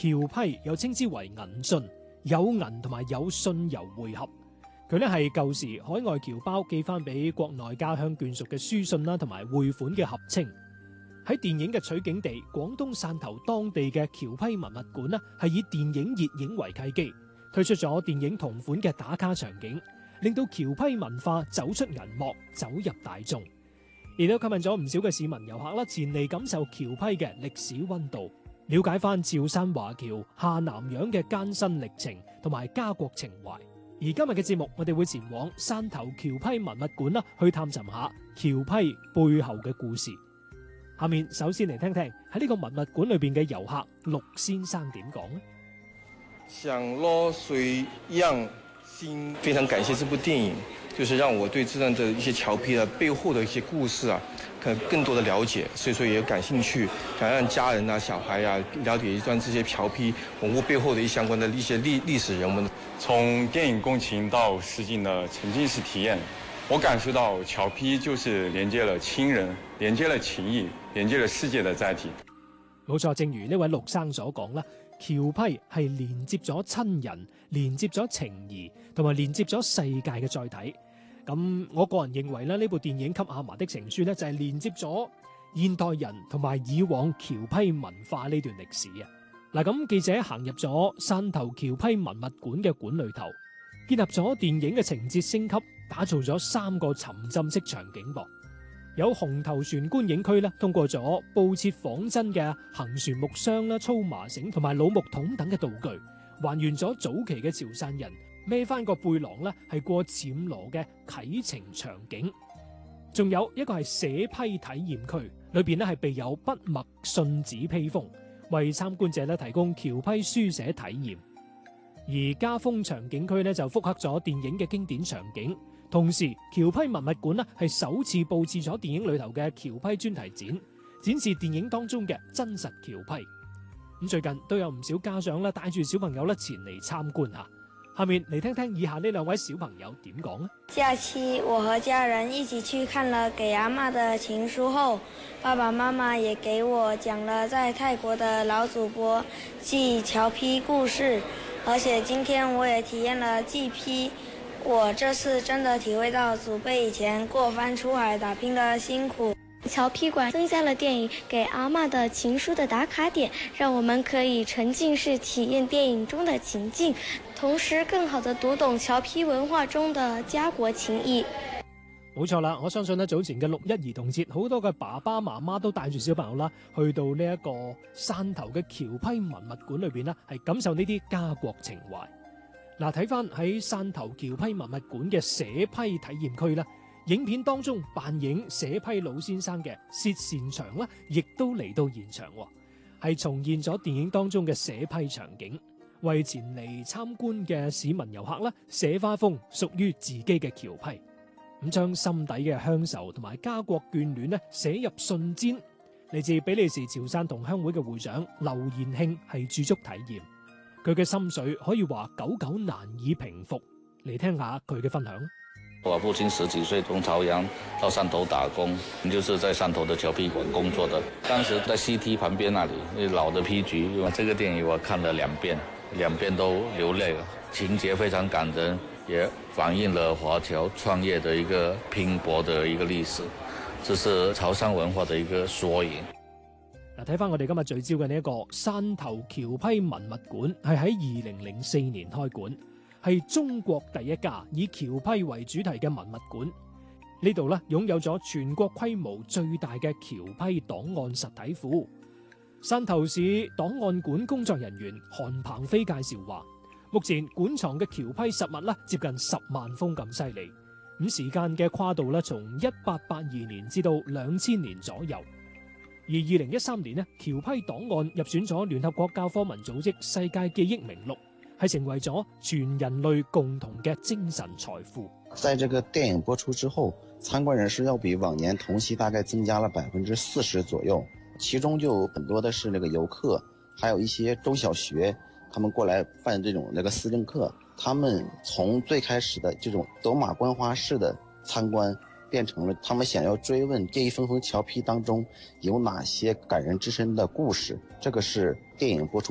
僑批又稱之為銀信，有銀同埋有信郵匯合。佢咧係舊時海外僑胞寄翻俾國內家鄉眷屬嘅書信啦，同埋匯款嘅合稱。喺電影嘅取景地廣東汕頭當地嘅僑批文物館呢，係以電影熱映為契機，推出咗電影同款嘅打卡場景，令到僑批文化走出銀幕，走入大眾，亦都吸引咗唔少嘅市民遊客啦，前嚟感受僑批嘅歷史溫度，了解翻潮汕華僑下南洋嘅艱辛歷程同埋家國情懷。而今日嘅節目，我哋會前往汕頭僑批文物館啦，去探尋下僑批背後嘅故事。下面首先嚟聽聽喺呢個文物館裏邊嘅遊客陸先生點講呢？ 想落水漾心，非常感謝這部電影，就是讓我對這段的一些僑批的背後的一些故事啊，可能更多的了解，所以說也感興趣，想讓家人啊、小孩啊了解一段這些僑批文物背後的一相關的一些歷史人物。 從電影共情到實景的沉浸式體驗，我感受到僑批就是連接了親人，連接了情誼，連接了世界的載體。 冇錯，正如呢位陸生所講啦，僑批係連接咗親人、連接咗情誼，同埋連接咗世界嘅載體。咁我個人認為咧，呢部電影《給阿嫲的情書》咧，就係連接咗現代人同埋以往僑批文化呢段歷史啊！嗱，咁記者行入咗汕頭僑批文物館嘅館裏頭，結合咗電影嘅情節升級，打造咗3個沉浸式場景噃。有紅頭船觀影區咧，通過咗布設仿真嘅行船木箱啦、粗麻繩同埋老木桶等嘅道具，還原咗早期嘅潮汕人孭翻個背囊咧，係過暹羅嘅啟程場景。仲有一個係寫批體驗區，裏邊咧係備有筆墨信紙披風，為參觀者咧提供僑批書寫體驗。而家風場景區咧就複刻咗電影嘅經典場景，同時僑批文物館咧係首次佈置咗電影裏頭嘅僑批專題展，展示電影當中嘅真實僑批。咁最近都有唔少家長咧帶住小朋友咧前嚟參觀下。下面嚟聽聽以下呢2位小朋友點講呢？ 假期我和家人一起去看了《給阿嬤的情書》後，爸爸媽媽也給我講了在泰國的老祖伯記僑批故事，而且今天我也體驗了記批。我這次真的體會到祖輩以前過番出海打拼的辛苦。 僑批館增加了電影《給阿嬤的情書》的打卡點，讓我們可以沉浸式體驗電影中的情境，同時更好地讀懂僑批文化中的家國情誼。 冇錯啦，我相信咧早前嘅6·1兒童節，好多嘅爸爸媽媽都帶住小朋友啦，去到呢一個汕頭嘅僑批文物館裏邊啦，係感受呢啲家國情懷。嗱，睇翻喺汕頭僑批文物館嘅寫批體驗區啦。影片當中扮演寫批老先生嘅薛善祥啦，亦都嚟到現場，係重現咗電影當中嘅寫批場景，為前嚟參觀嘅市民遊客啦寫翻封屬於自己嘅僑批，咁將心底嘅鄉愁同埋家國眷戀咧寫入信笺。嚟自比利時潮汕同鄉會嘅會長劉延慶係駐足體驗，佢嘅心水可以話久久難以平復。嚟聽下佢嘅分享。 我父親10幾歲從潮陽到汕頭打工，就是在汕頭的僑批館工作的。當時在 CT 旁邊那裡，老的批局，這個電影我看了2遍，2遍都流淚了，情節非常感人，也反映了華僑創業的一個拼搏的一個歷史，這是潮汕文化的一個縮影。 嗱，睇翻我哋今日聚焦嘅呢一個汕頭僑批文物館，係喺2004年開館。係中國第一家以僑批為主題嘅文物館，呢度咧擁有咗全國規模最大嘅僑批檔案實體庫。汕頭市檔案館工作人員韓鵬飛介紹話，目前館藏嘅僑批實物咧接近10萬封咁犀利，咁時間嘅跨度咧從1882年至到2000年左右。而2013年呢，僑批檔案入選咗聯合國教科文組織世界記憶名錄，係成為咗全人類共同嘅精神財富。 在這個電影播出之後，參觀人士要比往年同期大概增加了40%左右，其中就有很多的是那個遊客，還有一些中小學，他們過來辦這種那個思政課，他們從最開始的這種走馬觀花式的參觀，變成了他們想要追問這一封封僑批當中有哪些感人至深的故事。這個是電影播出